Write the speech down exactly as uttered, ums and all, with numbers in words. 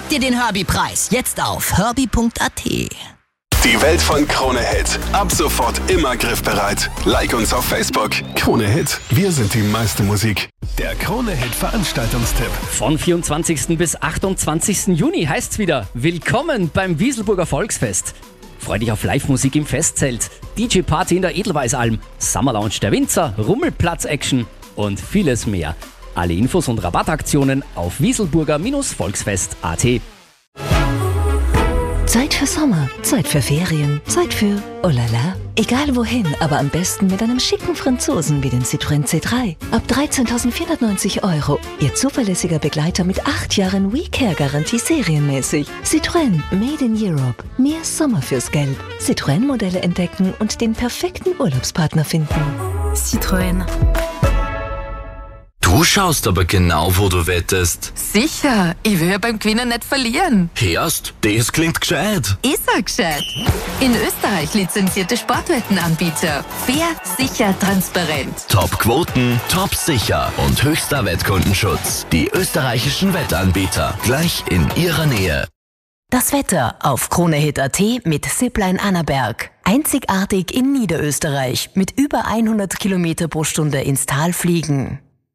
Schnapp dir den Herbie-Preis. Jetzt auf herbie punkt a t. Die Welt von Krone Hit. Ab sofort immer griffbereit. Like uns auf Facebook. Krone Hit. Wir sind die meiste Musik. Der Krone Hit Veranstaltungstipp. Von vierundzwanzigsten bis achtundzwanzigsten Juni heißt's wieder: Willkommen beim Wieselburger Volksfest. Freu dich auf Live-Musik im Festzelt, D J-Party in der Edelweißalm, Summer Lounge der Winzer, Rummelplatz-Action und vieles mehr. Alle Infos und Rabattaktionen auf wieselburger Volksfest punkt a t. Zeit für Sommer, Zeit für Ferien, Zeit für oh la la. Egal wohin, aber am besten mit einem schicken Franzosen wie dem Citroën C drei. Ab dreizehntausendvierhundertneunzig Euro. Ihr zuverlässiger Begleiter mit acht Jahren WeCare-Garantie serienmäßig. Citroën, made in Europe. Mehr Sommer fürs Geld. Citroën-Modelle entdecken und den perfekten Urlaubspartner finden. Citroën. Du schaust aber genau, wo du wettest. Sicher, ich will ja beim Gewinnen nicht verlieren. Hörst, das klingt gescheit. Ist er gescheit? In Österreich lizenzierte Sportwettenanbieter. Fair, sicher, transparent. Top-Quoten, top sicher und höchster Wettkundenschutz. Die österreichischen Wettanbieter, gleich in ihrer Nähe. Das Wetter auf kronehit punkt a t mit Zipline Annaberg. Einzigartig in Niederösterreich mit über hundert Kilometer pro Stunde ins Tal fliegen.